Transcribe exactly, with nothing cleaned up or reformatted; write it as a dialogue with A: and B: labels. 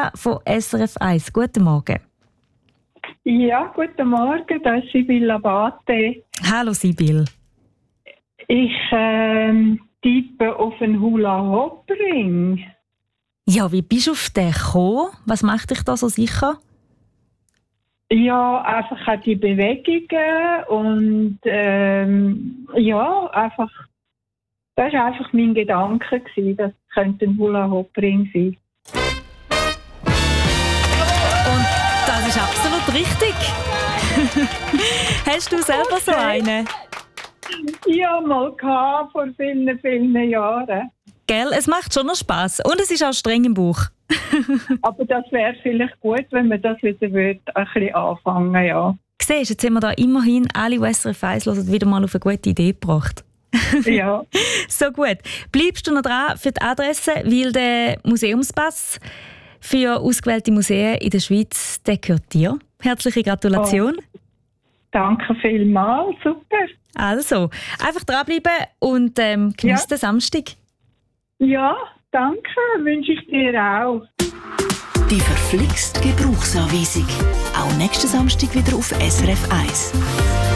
A: Ursula von S R F eins. Guten Morgen.
B: Ja, guten Morgen, das ist Sibylle Abate.
A: Hallo Sibylle.
B: Ich ähm, tippe auf einen Hula-Hoop-Ring.
A: Ja, wie bist du auf den gekommen? Was macht dich da so sicher?
B: Ja, einfach auch die Bewegungen und ähm, ja, einfach, das war einfach mein Gedanke gewesen, das könnte ein Hula-Hoop-Ring sein.
A: Und das ist absolut richtig. Hast du selber okay. so einen?
B: Ja, mal gehabt, vor vielen, vielen Jahren.
A: Gell, es macht schon noch Spass und es ist auch streng im Bauch.
B: Aber das wäre vielleicht gut, wenn man das wieder ein bisschen anfangen, ja.
A: Siehst du, jetzt haben wir da immerhin alle, die S R F eins hören, wieder mal auf eine gute Idee gebracht.
B: Ja.
A: So gut. Bleibst du noch dran für die Adresse, weil der Museumspass für ausgewählte Museen in der Schweiz, der gehört dir. Herzliche Gratulation.
B: Oh, danke vielmals, super.
A: Also, einfach dranbleiben und ähm, genieß ja. den Samstag.
B: Ja, danke, wünsche ich dir auch.
C: Die verflixt Gebrauchsanweisung. Auch nächsten Samstag wieder auf S R F eins.